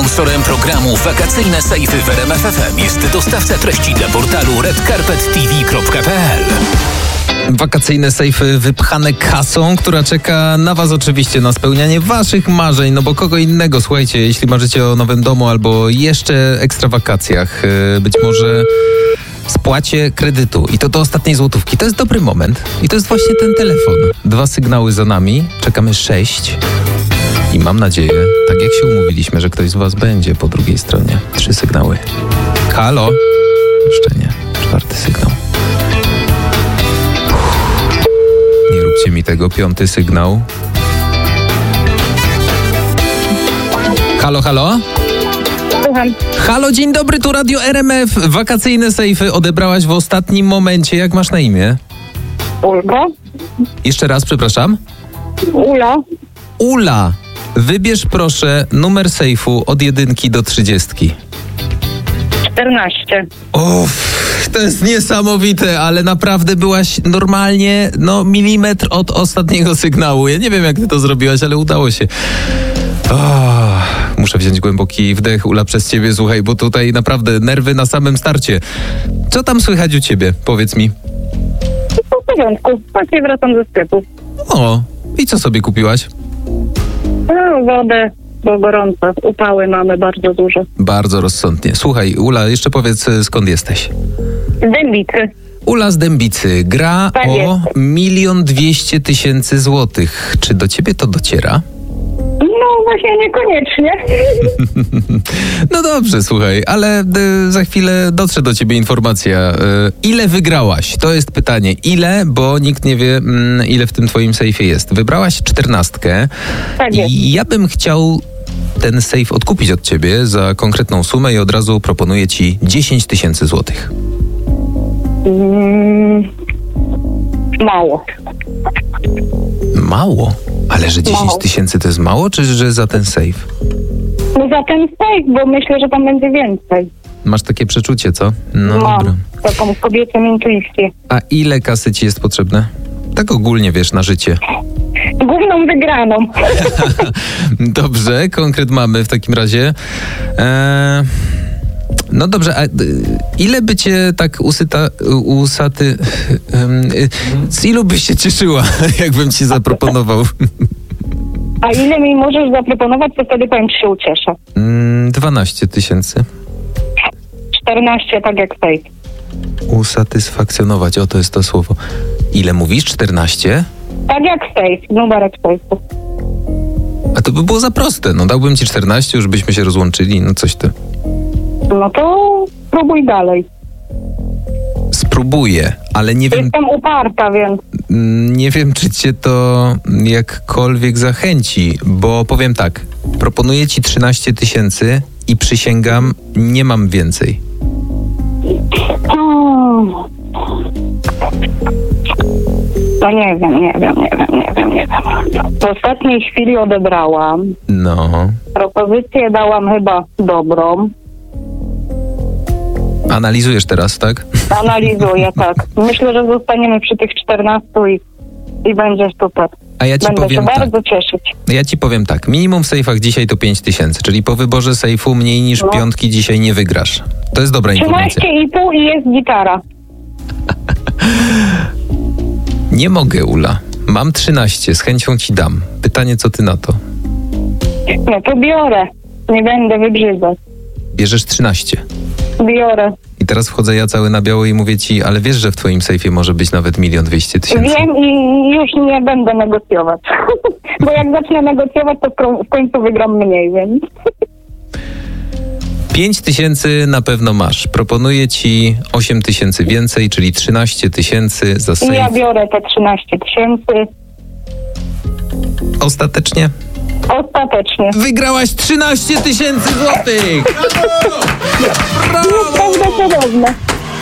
Sponsorem programu Wakacyjne Sejfy w RMF FM jest dostawca treści dla portalu redcarpettv.pl. Wakacyjne sejfy wypchane kasą, która czeka na was oczywiście na spełnianie waszych marzeń, no bo kogo innego, słuchajcie, jeśli marzycie o nowym domu albo jeszcze ekstra wakacjach, być może spłacie kredytu i to do ostatniej złotówki. To jest dobry moment i to jest właśnie ten telefon. 2 sygnały za nami, czekamy 6 i mam nadzieję, tak jak się umówiliśmy, że ktoś z was będzie po drugiej stronie. 3 sygnały. Halo? Jeszcze nie. 4 sygnał. Nie róbcie mi tego. 5 sygnał. Halo, halo? Słucham. Halo, dzień dobry, tu Radio RMF. Wakacyjne sejfy odebrałaś w ostatnim momencie. Jak masz na imię? Ulga? Jeszcze raz, przepraszam. Ula? Ula. Wybierz proszę numer sejfu od 1 do 30. 14. Uff, to jest niesamowite, ale naprawdę byłaś normalnie, milimetr od ostatniego sygnału. Ja nie wiem, jak ty to zrobiłaś, ale udało się. Muszę wziąć głęboki wdech, Ula, przez ciebie, słuchaj, bo tutaj naprawdę nerwy na samym starcie. Co tam słychać u ciebie? Powiedz mi. W porządku. Właśnie wracam ze sklepu. O, i co sobie kupiłaś? Wodę, bo gorąco. Upały mamy bardzo duże. Bardzo rozsądnie. Słuchaj, Ula, jeszcze powiedz, skąd jesteś? Z Dębicy. Ula z Dębicy gra Tak o 1 200 000 złotych. Czy do ciebie to dociera? No właśnie niekoniecznie. No dobrze, słuchaj, ale za chwilę dotrze do ciebie informacja. Ile wygrałaś? To jest pytanie. Ile? Bo nikt nie wie, ile w tym twoim sejfie jest. Wybrałaś 14. Tak jest. I ja bym chciał ten sejf odkupić od ciebie za konkretną sumę i od razu proponuję ci 10 000 złotych. Mało. Mało? Ale że 10 000 to jest mało, czy że za ten sejf? No za ten sejf, bo myślę, że tam będzie więcej. Masz takie przeczucie, co? No Mam dobra. taką kobiecą intuicję. A ile kasy ci jest potrzebne? Tak ogólnie, wiesz, na życie. Główną wygraną. Dobrze, konkret mamy w takim razie. No dobrze, a ile by cię tak z ilu byś się cieszyła, jakbym ci zaproponował? A ile mi możesz zaproponować, to wtedy powiem, czy się ucieszę. 12 000. 14, tak jak sejf. Usatysfakcjonować, to jest to słowo. Ile mówisz? 14? Tak jak sejf, numerek sejfu. A to by było za proste. Dałbym ci 14, już byśmy się rozłączyli, coś ty. No to spróbuj dalej. Spróbuję, ale nie wiem... Jestem uparta, więc... Nie wiem, czy cię to jakkolwiek zachęci, bo powiem tak, proponuję ci 13 000 i przysięgam, nie mam więcej. No nie wiem. W ostatniej chwili odebrałam. No. Propozycję dałam chyba dobrą. Analizujesz teraz, tak? Analizuję, tak. Myślę, że zostaniemy przy tych 14 i będzie super. A ja ci Będę powiem się tak. bardzo cieszyć. Ja ci powiem tak, minimum w sejfach dzisiaj to 5 000, czyli po wyborze sejfu mniej niż 5 dzisiaj nie wygrasz. To jest dobra informacja. 13,5 i jest gitara. Nie mogę, Ula. Mam 13, z chęcią ci dam. Pytanie, co ty na to? No to biorę. Nie będę wybrzydzać. Bierzesz 13. Biorę. I teraz wchodzę ja cały na biało i mówię ci, ale wiesz, że w twoim sejfie może być nawet 1 200 000. Wiem i już nie będę negocjować. Bo jak zacznę negocjować, to w końcu wygram mniej, więc... 5 000 na pewno masz. Proponuję ci 8 000 więcej, czyli 13 000 za I sejf. ja biorę te 13 000. Ostatecznie? Ostatecznie. Wygrałaś 13 000 złotych! Prawdopodobne.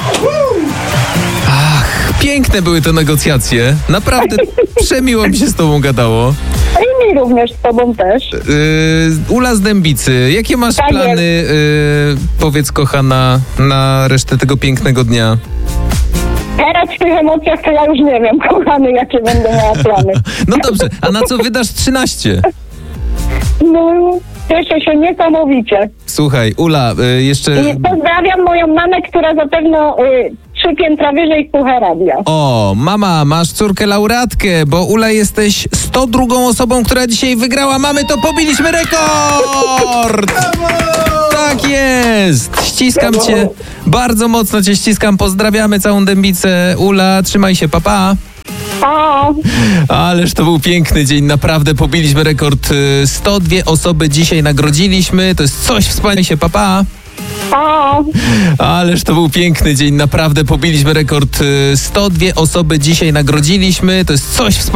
Ach, piękne były te negocjacje. Naprawdę przemiło mi się z tobą gadało. I mi również z tobą też. Ula z Dębicy, jakie masz Tak plany, powiedz kochana, na resztę tego pięknego dnia? Teraz w tych emocjach to ja już nie wiem, kochany, jakie będę miała plany. No dobrze, a na co wydasz 13? No, Cieszę się niesamowicie. Słuchaj, Ula, jeszcze... I pozdrawiam moją mamę, która zapewne 3 piętra wyżej słucha radia. O, mama, masz córkę laureatkę, bo Ula jesteś 102 osobą, która dzisiaj wygrała. Mamy to, pobiliśmy rekord! Tak jest! Ściskam cię, bardzo mocno cię ściskam, pozdrawiamy całą Dębicę. Ula, trzymaj się, papa. O, Ależ to był piękny dzień, naprawdę pobiliśmy rekord. 102 osoby dzisiaj nagrodziliśmy, to jest coś wspaniałego, się, papa. o. Ależ to był piękny dzień, naprawdę pobiliśmy rekord. 102 osoby dzisiaj nagrodziliśmy, to jest coś wspaniałego.